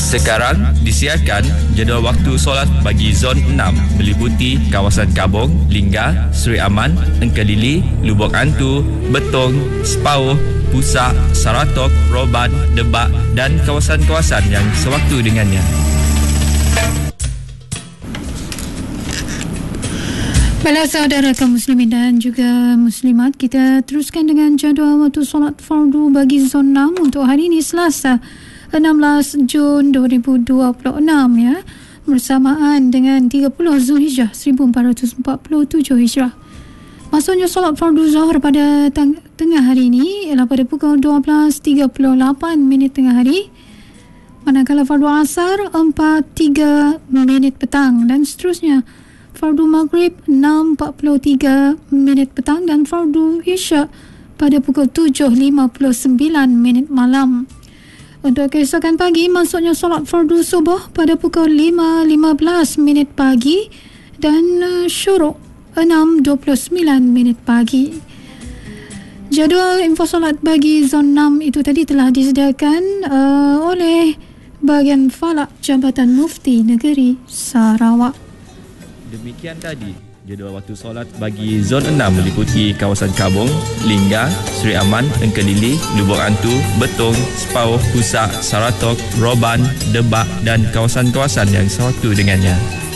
Sekarang disiarkan jadual waktu solat bagi Zon 6 meliputi kawasan Kabong, Lingga, Seri Aman, Engkelili, Lubuk Antu, Betong, Sepauh, Pusak, Saratok, Roban, Debak dan kawasan-kawasan yang sewaktu dengannya. Baiklah saudara kaum muslimin dan juga muslimat, kita teruskan dengan jadual waktu solat fardu bagi Zon 6 untuk hari ini Selasa 16 Jun 2026 ya, bersamaan dengan 30 Zulhijjah 1447 Hijrah. Maksudnya solat fardu Zuhur pada tengah hari ini ialah pada pukul 12.38 minit tengah hari, manakala fardu asar 4.3 minit petang dan seterusnya. Fardu maghrib 6.43 minit petang dan fardu isyak pada pukul 7.59 minit malam. Untuk keesokan pagi, maksudnya solat fardu subuh pada pukul 5.15 minit pagi dan syuruk 6.29 minit pagi. Jadual info solat bagi Zon 6 itu tadi telah disediakan oleh Bahagian Falak Jabatan Mufti Negeri Sarawak. Demikian tadi jadual waktu solat bagi Zon 6 meliputi kawasan Kabong, Lingga, Seri Aman, Engkelili, Lubuk Antu, Betong, Sepauh, Pusak, Saratok, Roban, Debak dan kawasan-kawasan yang sewaktu dengannya.